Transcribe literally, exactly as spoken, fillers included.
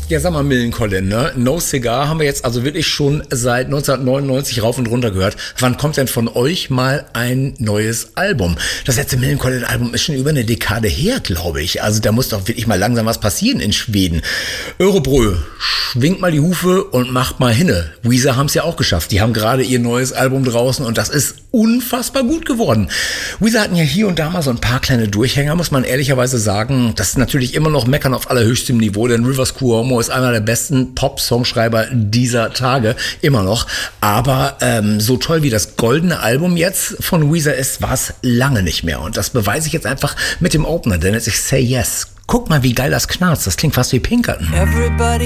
Ja, sag mal, Millencolin, ne? No Cigar haben wir jetzt also wirklich schon seit neunzehnhundertneunundneunzig rauf und runter gehört. Wann kommt denn von euch mal ein neues Album? Das letzte Millencolin-Album ist schon über eine Dekade her, glaube ich. Also da muss doch wirklich mal langsam was passieren in Schweden. Örebrö, schwingt mal die Hufe und macht mal hinne. Weezer haben es ja auch geschafft. Die haben gerade ihr neues Album draußen und das ist unfassbar gut geworden. Weezer hatten ja hier und da mal so ein paar kleine Durchhänger, muss man ehrlicherweise sagen. Das ist natürlich immer noch Meckern auf allerhöchstem Niveau, denn Rivers Cuomo ist einer der besten Pop-Songschreiber dieser Tage, immer noch. Aber ähm, so toll wie das goldene Album jetzt von Weezer ist, war es lange nicht mehr. Und das beweise ich jetzt einfach mit dem Opener, denn es ist Say Yes. Guck mal, wie geil das knarzt. Das klingt fast wie Pinkerton. Everybody